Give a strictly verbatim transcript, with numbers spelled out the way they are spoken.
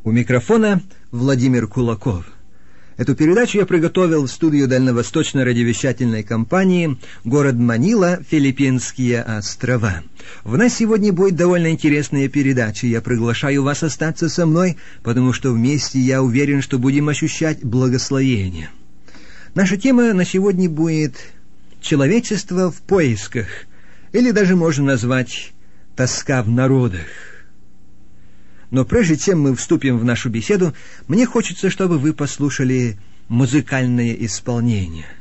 У микрофона Владимир Кулаков. Эту передачу я приготовил в студию дальневосточной радиовещательной компании город Манила, Филиппинские острова. В нас сегодня будет довольно интересная передача. Я приглашаю вас остаться со мной, потому что вместе я уверен, что будем ощущать благословение. Наша тема на сегодня будет «Человечество в поисках», или даже можно назвать «Тоска в народах». Но прежде чем мы вступим в нашу беседу, мне хочется, чтобы вы послушали музыкальное исполнение.